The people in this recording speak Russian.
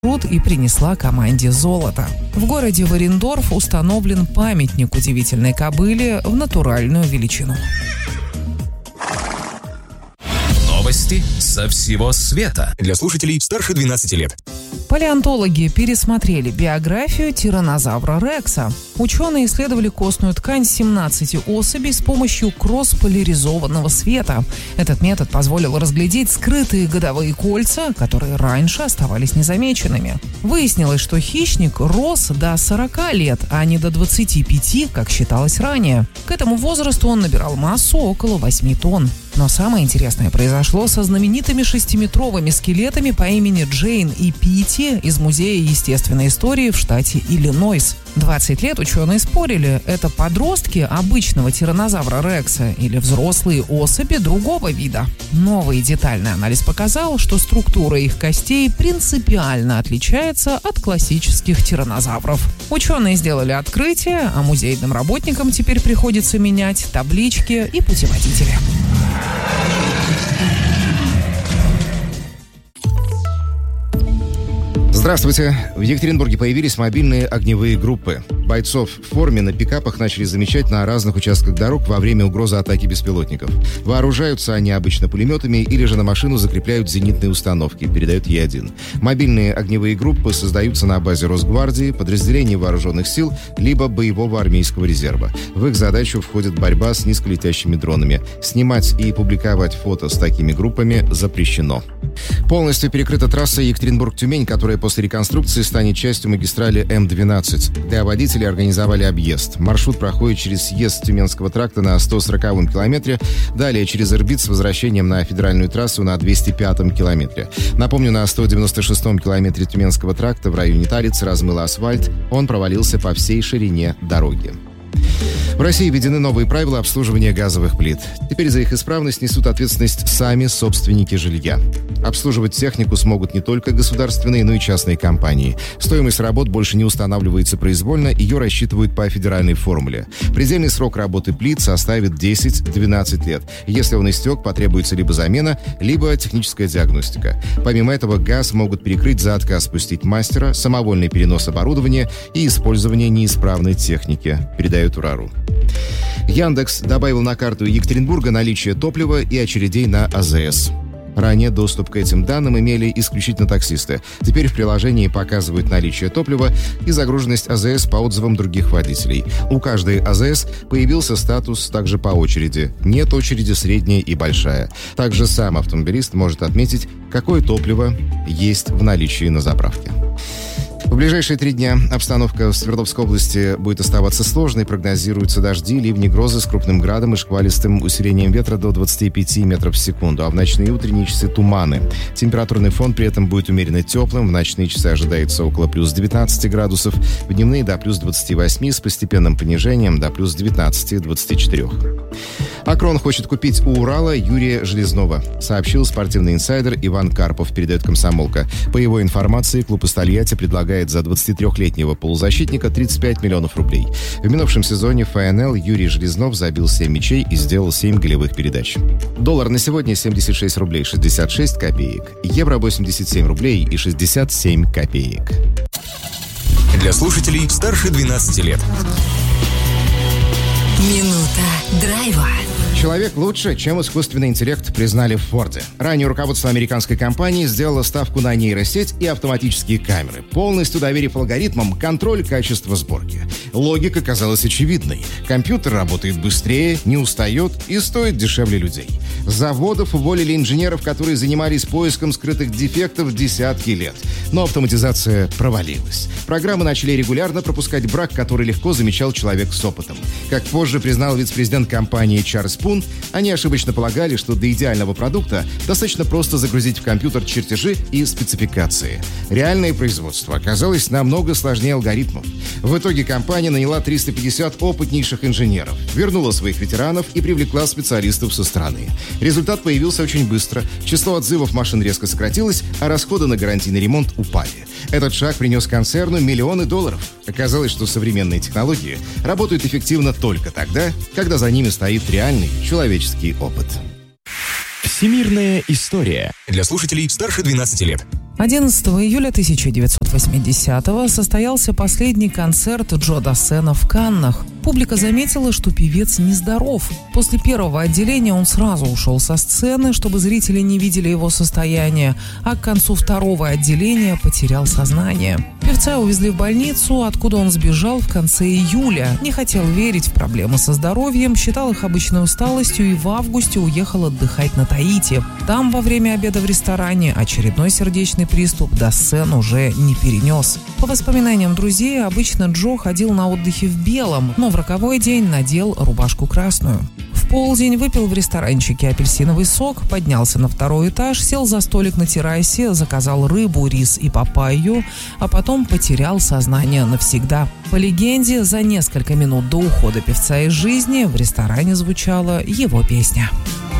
труд и принесла команде золото. В городе Варендорф установлен памятник удивительной кобыле в натуральную величину. Новости со всего света для слушателей старше 12 лет. Палеонтологи пересмотрели биографию тираннозавра Рекса. Ученые исследовали костную ткань 17 особей с помощью кросс-поляризованного света. Этот метод позволил разглядеть скрытые годовые кольца, которые раньше оставались незамеченными. Выяснилось, что хищник рос до 40 лет, а не до 25, как считалось ранее. К этому возрасту он набирал массу около 8 тонн. Но самое интересное произошло со знаменитыми 6-метровыми скелетами по имени Джейн и Питти из Музея естественной истории в штате Иллинойс. 20 лет ученые спорили, это подростки обычного тираннозавра Рекса или взрослые особи другого вида. Новый детальный анализ показал, что структура их костей принципиально отличается от классических тираннозавров. Ученые сделали открытие, а музейным работникам теперь приходится менять таблички и путеводители. Здравствуйте! В Екатеринбурге появились мобильные огневые группы. Бойцов в форме на пикапах начали замечать на разных участках дорог во время угрозы атаки беспилотников. Вооружаются они обычно пулеметами или же на машину закрепляют зенитные установки, передает Е1. Мобильные огневые группы создаются на базе Росгвардии, подразделений вооруженных сил, либо боевого армейского резерва. В их задачу входит борьба с низколетящими дронами. Снимать и публиковать фото с такими группами запрещено. Полностью перекрыта трасса Екатеринбург-Тюмень, которая после реконструкции станет частью магистрали М-12. Для водителей организовали объезд. Маршрут проходит через съезд Тюменского тракта на 140-м километре, далее через Ирбит с возвращением на федеральную трассу на 205-м километре. Напомню, на 196-м километре Тюменского тракта в районе Талицы размыло асфальт, он провалился по всей ширине дороги. В России введены новые правила обслуживания газовых плит. Теперь за их исправность несут ответственность сами собственники жилья. Обслуживать технику смогут не только государственные, но и частные компании. Стоимость работ больше не устанавливается произвольно, ее рассчитывают по федеральной формуле. Предельный срок работы плит составит 10-12 лет. Если он истек, потребуется либо замена, либо техническая диагностика. Помимо этого, газ могут перекрыть за отказ пустить мастера, самовольный перенос оборудования и использование неисправной техники, передает Урару. Яндекс добавил на карту Екатеринбурга наличие топлива и очередей на АЗС. Ранее доступ к этим данным имели исключительно таксисты. Теперь в приложении показывают наличие топлива и загруженность АЗС по отзывам других водителей. У каждой АЗС появился статус также по очереди. Нет очереди средняя и большая. Также сам автомобилист может отметить, какое топливо есть в наличии на заправке. В ближайшие 3 дня обстановка в Свердловской области будет оставаться сложной. Прогнозируются дожди, ливни, грозы с крупным градом и шквалистым усилением ветра до 25 метров в секунду, а в ночные и утренние часы туманы. Температурный фон при этом будет умеренно теплым. В ночные часы ожидается около плюс 19 градусов, в дневные до плюс 28 с постепенным понижением до плюс 19-24. Акрон хочет купить у Урала Юрия Железнова, сообщил спортивный инсайдер Иван Карпов, передает «Комсомолка». По его информации, клуб из Тольятти предлагает за 23-летнего полузащитника 35 миллионов рублей. В минувшем сезоне ФНЛ Юрий Железнов забил 7 мячей и сделал 7 голевых передач. Доллар на сегодня 76 рублей 66 копеек. Евро 87 рублей и 67 копеек. Для слушателей старше 12 лет. Минута драйва. Человек лучше, чем искусственный интеллект, признали в Форде. Ранее руководство американской компании сделало ставку на нейросеть и автоматические камеры, полностью доверив алгоритмам контроль качества сборки. Логика казалась очевидной. Компьютер работает быстрее, не устает и стоит дешевле людей. С заводов уволили инженеров, которые занимались поиском скрытых дефектов десятки лет. Но автоматизация провалилась. Программы начали регулярно пропускать брак, который легко замечал человек с опытом. Как позже признал вице-президент компании Чарльз Пун, они ошибочно полагали, что до идеального продукта достаточно просто загрузить в компьютер чертежи и спецификации. Реальное производство оказалось намного сложнее алгоритмов. В итоге компания наняла 350 опытнейших инженеров, вернула своих ветеранов и привлекла специалистов со стороны. Результат появился очень быстро. Число отзывов машин резко сократилось, а расходы на гарантийный ремонт упали. Этот шаг принес концерну миллионы долларов. Оказалось, что современные технологии работают эффективно только тогда, когда за ними стоит реальный человеческий опыт. Всемирная история. Для слушателей старше 12 лет. 11 июля 1980-го состоялся последний концерт Джо Дассена в Каннах. Публика заметила, что певец нездоров. После первого отделения он сразу ушел со сцены, чтобы зрители не видели его состояние, а к концу второго отделения потерял сознание. Певца увезли в больницу, откуда он сбежал в конце июля. Не хотел верить в проблемы со здоровьем, считал их обычной усталостью и в августе уехал отдыхать на Таити. Там во время обеда в ресторане очередной сердечный приступ Дассен уже не перенес. По воспоминаниям друзей, обычно Джо ходил на отдыхе в белом, но в роковой день надел рубашку красную. В полдень выпил в ресторанчике апельсиновый сок, поднялся на второй этаж, сел за столик на террасе, заказал рыбу, рис и папайю, а потом потерял сознание навсегда. По легенде, за несколько минут до ухода певца из жизни в ресторане звучала его песня.